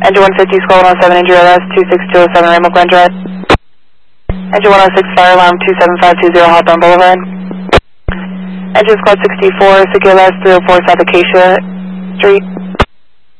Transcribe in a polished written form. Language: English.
Engine 150, Squall 107, Injury LS 26207, Rainbow Glen Drive. Engine 106, Fire Alarm 27520, Hawthorne Boulevard. Engine Squad 64, Secure LS 304 South Acacia Street.